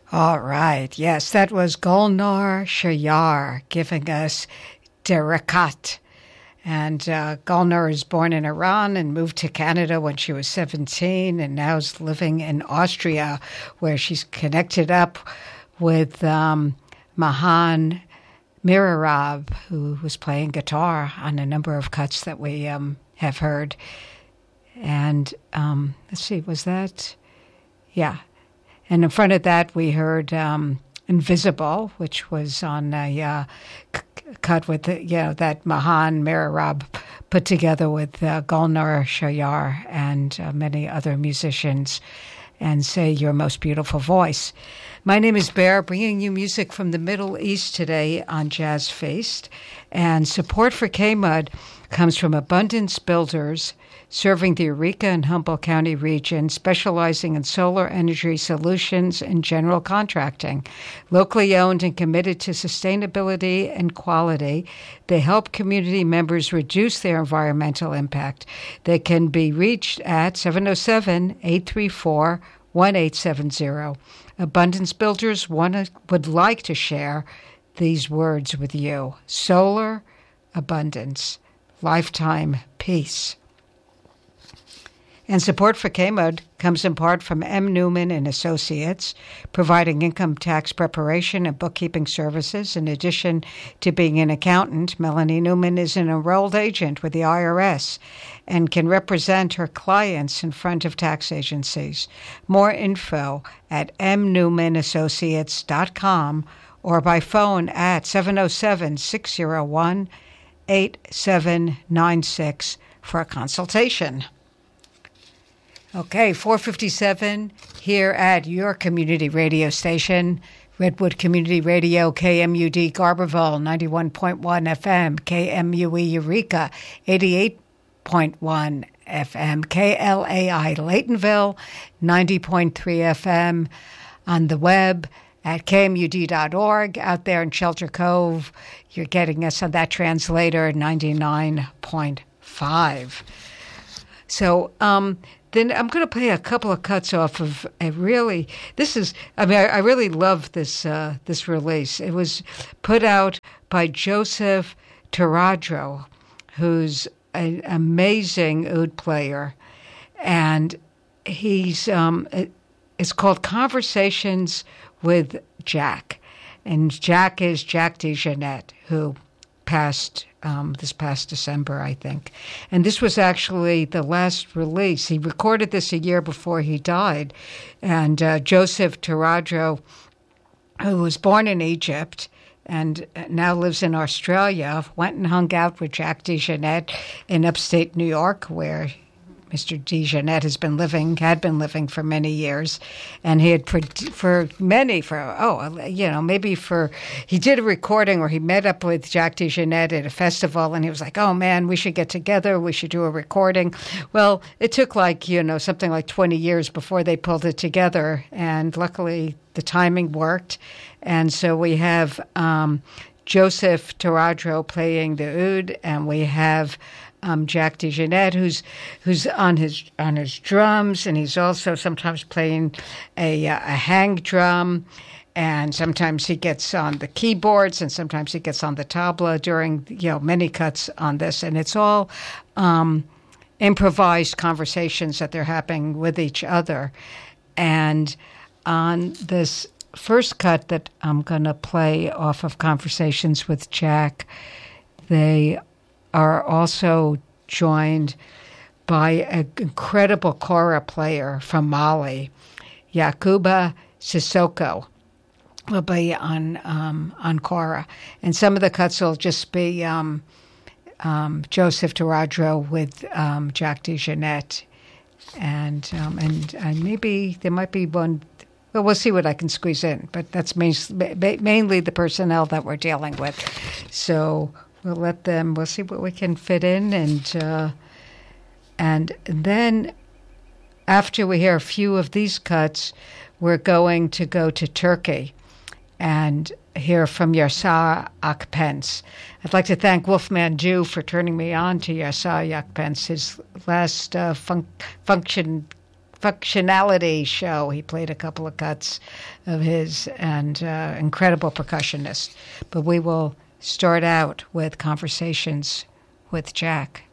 All right. Yes, that was Gulnar Shayar giving us Derakat. And Gulnar was born in Iran and moved to Canada when she was 17 and now is living in Austria, where she's connected up with Mahan Mirarab, who was playing guitar on a number of cuts that we have heard. And let's see, was that? Yeah. And in front of that, we heard Invisible, which was on a cut with, that Mahan Mirarab put together with Gulnar Shayar and many other musicians, and Say Your Most Beautiful Voice. My name is Bear, bringing you music from the Middle East today on Jazz Feast. And support for KMUD comes from Abundance Builders, serving the Eureka and Humboldt County region, specializing in solar energy solutions and general contracting. Locally owned and committed to sustainability and quality, they help community members reduce their environmental impact. They can be reached at 707-834-1870. Abundance Builders would like to share these words with you. Solar abundance, lifetime peace. And support for KMUD comes in part from M. Newman and Associates, providing income tax preparation and bookkeeping services. In addition to being an accountant, Melanie Newman is an enrolled agent with the IRS and can represent her clients in front of tax agencies. More info at mnewmanassociates.com or by phone at 707-601-8796 for a consultation. Okay, 4:57 here at your community radio station, Redwood Community Radio, KMUD Garberville, 91.1 FM, KMUE Eureka, 88.1 FM, KLAI Laytonville, 90.3 FM, on the web at kmud.org. Out there in Shelter Cove, you're getting us on that translator, 99.5. So, then I'm going to play a couple of cuts off of I really love this this release. It was put out by Joseph Taradro, who's an amazing oud player, and he's it's called Conversations with Jack, and Jack is Jack DeJohnette, who passed this past December, I think. And this was actually the last release. He recorded this a year before he died. And Joseph Taradro, who was born in Egypt and now lives in Australia, went and hung out with Jack DeJohnette in upstate New York, where Mr. DeJohnette had been living for many years, and he had he did a recording where he met up with Jack DeJohnette at a festival, and he was like, "Oh man, we should get together. We should do a recording." Well, it took something like 20 years before they pulled it together, and luckily the timing worked, and so we have Joseph Taradro playing the oud, and we have Jack DeJohnette, who's on his drums, and he's also sometimes playing a hang drum, and sometimes he gets on the keyboards, and sometimes he gets on the tabla during many cuts on this, and it's all improvised conversations that they're having with each other. And on this first cut that I'm going to play off of Conversations with Jack, they are also joined by an incredible kora player from Mali, Yakuba Sissoko, will be on kora. And some of the cuts will just be Joseph Taradro with Jack DeJohnette. And maybe there might be one. Well, we'll see what I can squeeze in, but that's mainly the personnel that we're dealing with. So we'll see what we can fit in, and then after we hear a few of these cuts, we're going to go to Turkey and hear from Yasar Akpens. I'd like to thank Wolfman Jew for turning me on to Yasar Akpens. His last Functionality show. He played a couple of cuts of his, and incredible percussionist. But we will start out with Conversations with Jack.